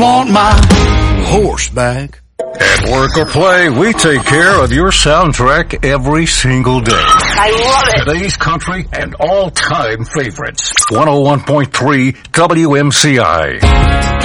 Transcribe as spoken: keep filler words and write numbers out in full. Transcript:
want my horse back. At work or play, we take care of your soundtrack every single day. I love it. Today's country and all-time favorites. one oh one point three W M C I.